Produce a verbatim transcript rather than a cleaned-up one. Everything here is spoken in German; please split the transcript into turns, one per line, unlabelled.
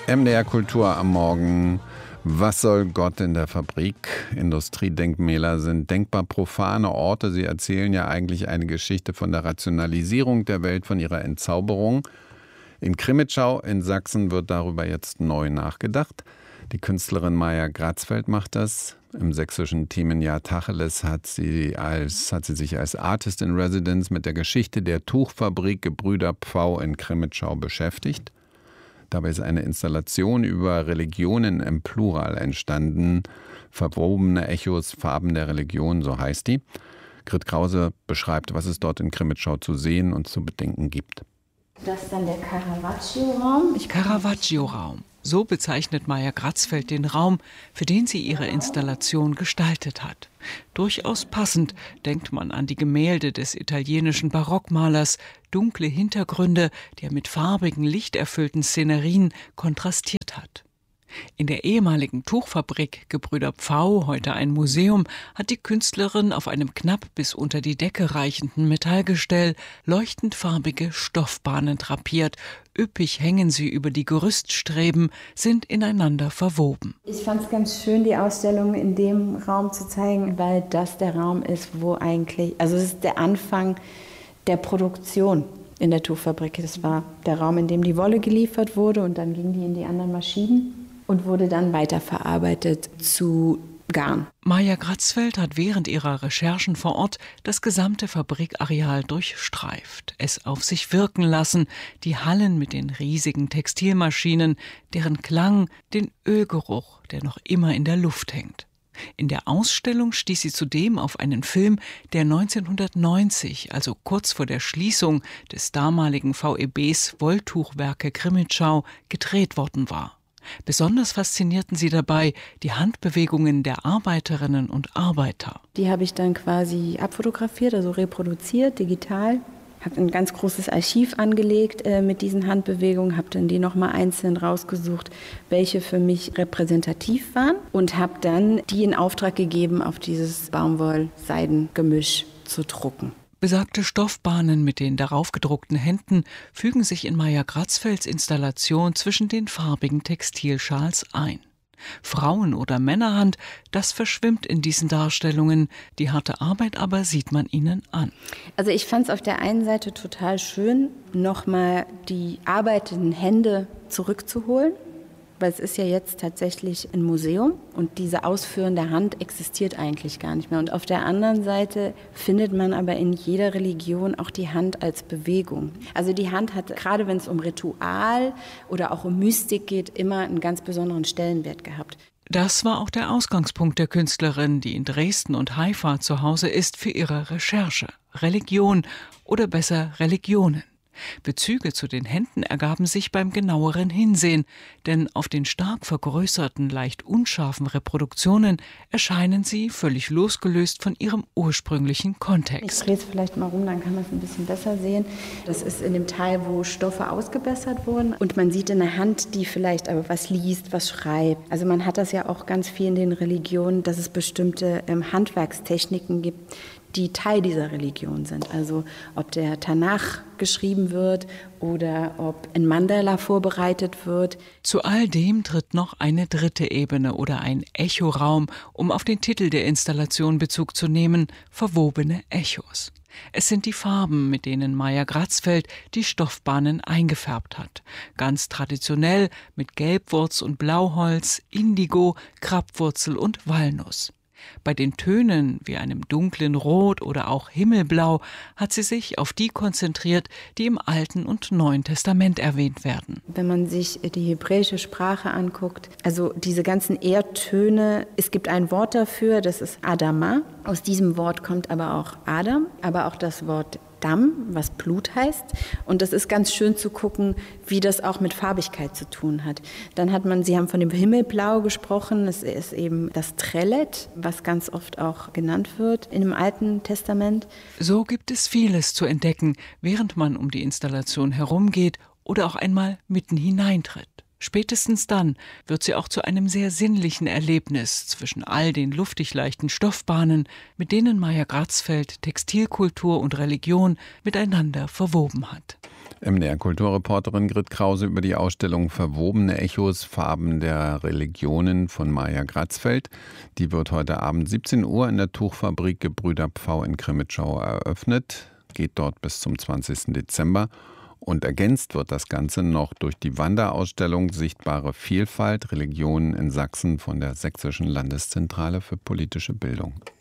M D R Kultur am Morgen. Was soll Gott in der Fabrik? Industriedenkmäler sind denkbar profane Orte. Sie erzählen ja eigentlich eine Geschichte von der Rationalisierung der Welt, von ihrer Entzauberung. In Crimmitschau in Sachsen wird darüber jetzt neu nachgedacht. Die Künstlerin Maja Gratzfeld macht das. Im sächsischen Themenjahr Tacheles hat sie, als, hat sie sich als Artist in Residence mit der Geschichte der Tuchfabrik Gebrüder Pfau in Crimmitschau beschäftigt. Dabei ist eine Installation über Religionen im Plural entstanden. Verwobene Echos, Farben der Religion, so heißt die. Grit Krause beschreibt, was es dort in Crimmitschau zu sehen und zu bedenken gibt.
Das ist dann der Caravaggio-Raum.
Caravaggio-Raum. So bezeichnet Maja Gratzfeld den Raum, für den sie ihre Installation gestaltet hat. Durchaus passend denkt man an die Gemälde des italienischen Barockmalers, dunkle Hintergründe, die er mit farbigen, lichterfüllten Szenerien kontrastiert hat. In der ehemaligen Tuchfabrik Gebrüder Pfau, heute ein Museum, hat die Künstlerin auf einem knapp bis unter die Decke reichenden Metallgestell leuchtend farbige Stoffbahnen drapiert. Üppig hängen sie über die Gerüststreben, sind ineinander verwoben.
Ich fand es ganz schön, die Ausstellung in dem Raum zu zeigen, weil das der Raum ist, wo eigentlich, also es ist der Anfang der Produktion in der Tuchfabrik. Das war der Raum, in dem die Wolle geliefert wurde und dann ging die in die anderen Maschinen und wurde dann weiterverarbeitet zu Garn.
Maja Gratzfeld hat während ihrer Recherchen vor Ort das gesamte Fabrikareal durchstreift, es auf sich wirken lassen, die Hallen mit den riesigen Textilmaschinen, deren Klang, den Ölgeruch, der noch immer in der Luft hängt. In der Ausstellung stieß sie zudem auf einen Film, der neunzehnhundertneunzig, also kurz vor der Schließung des damaligen V E Bs Wolltuchwerke Crimmitschau, gedreht worden war. Besonders faszinierten sie dabei die Handbewegungen der Arbeiterinnen und Arbeiter.
Die habe ich dann quasi abfotografiert, also reproduziert, digital. Habe ein ganz großes Archiv angelegt äh, mit diesen Handbewegungen, habe dann die nochmal einzeln rausgesucht, welche für mich repräsentativ waren und habe dann die in Auftrag gegeben, auf dieses Baumwoll-Seiden-Gemisch zu drucken.
Besagte Stoffbahnen mit den darauf gedruckten Händen fügen sich in Maja Gratzfelds Installation zwischen den farbigen Textilschals ein. Frauen- oder Männerhand, das verschwimmt in diesen Darstellungen. Die harte Arbeit aber sieht man ihnen an.
Also ich fand es auf der einen Seite total schön, nochmal die arbeitenden Hände zurückzuholen, weil es ist ja jetzt tatsächlich ein Museum und diese ausführende Hand existiert eigentlich gar nicht mehr. Und auf der anderen Seite findet man aber in jeder Religion auch die Hand als Bewegung. Also die Hand hat, gerade wenn es um Ritual oder auch um Mystik geht, immer einen ganz besonderen Stellenwert gehabt.
Das war auch der Ausgangspunkt der Künstlerin, die in Dresden und Haifa zu Hause ist für ihre Recherche. Religion oder besser Religionen. Bezüge zu den Händen ergaben sich beim genaueren Hinsehen, denn auf den stark vergrößerten, leicht unscharfen Reproduktionen erscheinen sie völlig losgelöst von ihrem ursprünglichen Kontext.
Ich drehe es vielleicht mal rum, dann kann man es ein bisschen besser sehen. Das ist in dem Teil, wo Stoffe ausgebessert wurden und man sieht in der Hand, die vielleicht aber was liest, was schreibt. Also man hat das ja auch ganz viel in den Religionen, dass es bestimmte ähm, Handwerkstechniken gibt, die Teil dieser Religion sind. Also ob der Tanach geschrieben wird oder ob ein Mandala vorbereitet wird.
Zu all dem tritt noch eine dritte Ebene oder ein Echoraum, um auf den Titel der Installation Bezug zu nehmen, verwobene Echos. Es sind die Farben, mit denen Maja Gratzfeld die Stoffbahnen eingefärbt hat. Ganz traditionell mit Gelbwurz und Blauholz, Indigo, Krabwurzel und Walnuss. Bei den Tönen wie einem dunklen Rot oder auch Himmelblau hat sie sich auf die konzentriert, die im Alten und Neuen Testament erwähnt werden.
Wenn man sich die hebräische Sprache anguckt, also diese ganzen Erdtöne, es gibt ein Wort dafür, das ist Adama. Aus diesem Wort kommt aber auch Adam, aber auch das Wort Damm, was Blut heißt. Und das ist ganz schön zu gucken, wie das auch mit Farbigkeit zu tun hat. Dann hat man, Sie haben von dem Himmelblau gesprochen, das ist eben das Trellet, was ganz oft auch genannt wird in dem Alten Testament.
So gibt es vieles zu entdecken, während man um die Installation herumgeht oder auch einmal mitten hineintritt. Spätestens dann wird sie auch zu einem sehr sinnlichen Erlebnis zwischen all den luftig leichten Stoffbahnen, mit denen Maja Gratzfeld Textilkultur und Religion miteinander verwoben hat.
M D R-Kulturreporterin Grit Krause über die Ausstellung Verwobene Echos, Farben der Religionen von Maja Gratzfeld. Die wird heute Abend siebzehn Uhr in der Tuchfabrik Gebrüder Pfau in Krimitschau eröffnet. Geht dort bis zum zwanzigsten Dezember. Und ergänzt wird das Ganze noch durch die Wanderausstellung Sichtbare Vielfalt, Religionen in Sachsen von der Sächsischen Landeszentrale für politische Bildung.